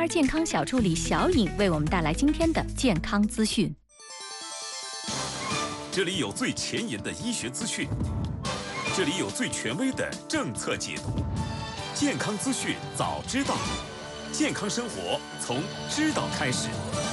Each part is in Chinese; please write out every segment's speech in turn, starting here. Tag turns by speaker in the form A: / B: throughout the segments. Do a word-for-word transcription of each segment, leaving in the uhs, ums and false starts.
A: 儿健康小助理小颖为我们带来今天的健康资讯。
B: 这里有最前沿的医学资讯，这里有最权威的政策解读。健康资讯早知道，健康生活从知道开始。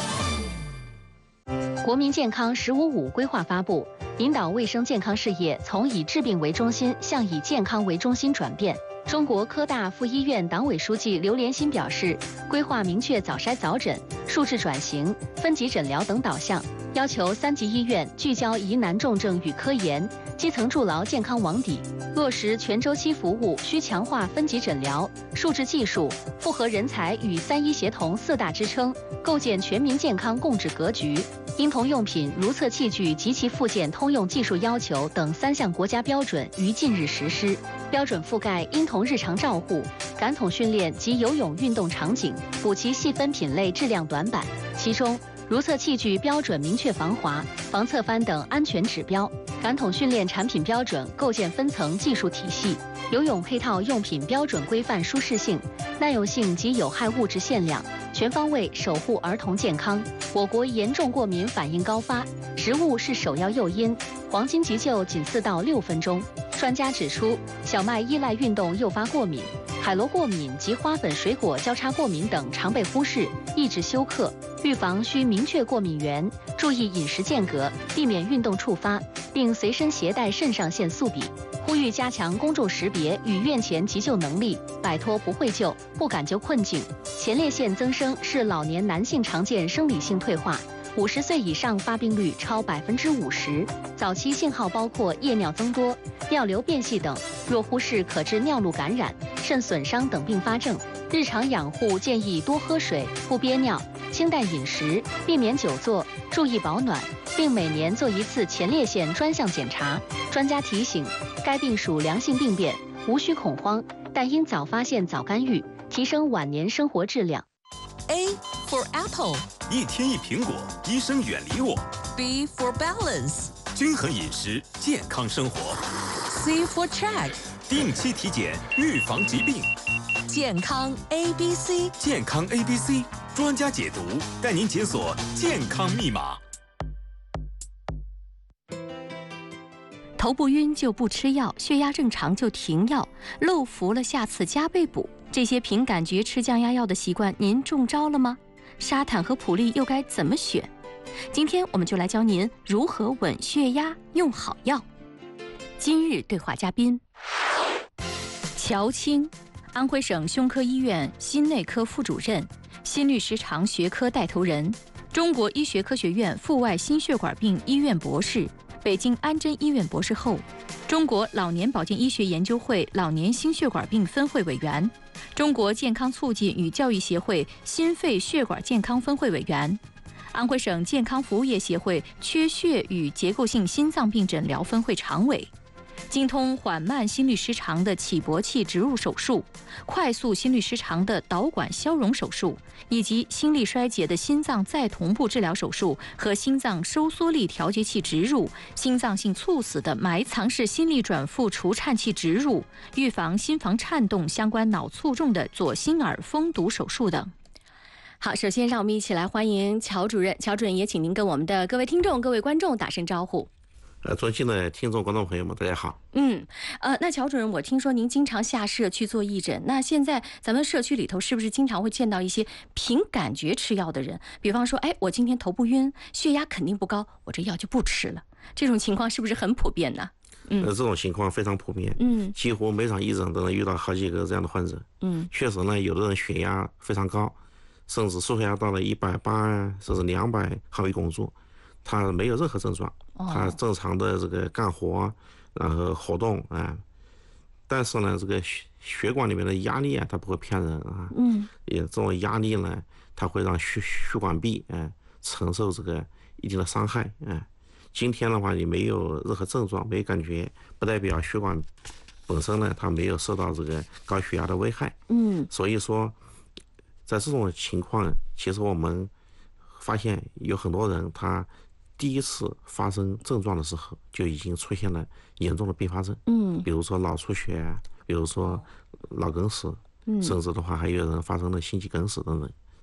C: 国民健康“十五五”规划发布，引导卫生健康事业从以治病为中心向以健康为中心转变。中国科大附医院党委书记刘连新表示，规划明确早筛早诊、数字转型、分级诊疗等导向，要求三级医院聚焦疑难重症与科研，基层筑牢健康网底，落实全周期服务需强化分级诊疗、数字技术、复合人才与三医协同四大支撑，构建全民健康共治格局。婴童用品如厕器具及其附件通用技术要求等三项国家标准于近日实施，标准覆盖婴童日常照护、感统训练及游泳运动场景，补齐细分品类质量短板。其中，如厕器具标准明确防滑、防侧翻等安全指标，感统训练产品标准构建分层技术体系，游泳配套用品标准规范舒适性、耐用性及有害物质限量，全方位守护儿童健康。我国严重过敏反应高发，食物是首要诱因，黄金急救仅四到六分钟。专家指出，小麦依赖运动诱发过敏，海螺过敏及花粉水果交叉过敏等常被忽视，抑制休克。预防需明确过敏源，注意饮食间隔，避免运动触发，并随身携带肾上腺素笔。呼吁加强公众识别与院前急救能力，摆脱不会救、不敢救困境。前列腺增生是老年男性常见生理性退化，五十岁以上发病率超百分之五十。早期信号包括夜尿增多、尿流变细等，若忽视可致尿路感染、肾损伤等并发症。日常养护建议多喝水，不憋尿，清淡饮食，避免久坐，注意保暖，并每年做一次前列腺专项检查。专家提醒，该病属良性病变，无需恐慌，但应早发现早干预，提升晚年生活质量。
D: A for apple，
B: 一天一苹果，医生远离我。
D: B for balance，
B: 均衡饮食，健康生活。
D: C for check，
B: 定期体检，预防疾病。
D: 健康 A B C，
B: 健康 A B C 专家解读，带您解锁健康密码。
A: 头不晕就不吃药，血压正常就停药，漏服了下次加倍补。这些凭感觉吃降压药的习惯，您中招了吗？沙坦和普利又该怎么选？今天我们就来教您如何稳血压，用好药。今日对话嘉宾：乔青，安徽省胸科医院心内科副主任，心律时常学科带头人，中国医学科学院阜外心血管病医院博士，北京安贞医院博士后，中国老年保健医学研究会老年心血管病分会委员，中国健康促进与教育协会心肺血管健康分会委员，安徽省健康服务业协会缺血与结构性心脏病诊疗分会常委，精通缓慢心律失常的起搏器植入手术，快速心律失常的导管消融手术，以及心力衰竭的心脏再同步治疗手术和心脏收缩力调节器植入，心脏性猝死的埋藏式心力转复除颤器植入，预防心房颤动相关脑卒中的左心耳封堵手术等。好，首先让我们一起来欢迎乔主任。乔主任也请您跟我们的各位听众、各位观众打声招呼。
E: 呃，尊敬的听众、观众朋友们，大家好。
A: 嗯，呃，那乔主任，我听说您经常下社去做义诊，那现在咱们社区里头是不是经常会见到一些凭感觉吃药的人？比方说，哎，我今天头不晕，血压肯定不高，我这药就不吃了。这种情况是不是很普遍呢？嗯，
E: 呃，这种情况非常普遍。嗯，几乎每场义诊都能遇到好几个这样的患者。嗯，确实呢，有的人血压非常高，甚至输血压到了一百八甚至两百毫米汞柱。他没有任何症状，他正常的这个干活，然后活动啊，但是呢，这个血血管里面的压力啊，它不会骗人啊，嗯，也这种压力呢，它会让血血管壁啊承受这个一定的伤害啊。今天的话，你没有任何症状，没感觉，不代表血管本身呢，它没有受到这个高血压的危害，嗯，所以说，在这种情况，其实我们发现有很多人他第一次发生症状的时候，就已经出现了严重的并发症，嗯，比如说脑出血，比如说脑梗死，嗯，甚至的话还有人发生了心肌梗死等等。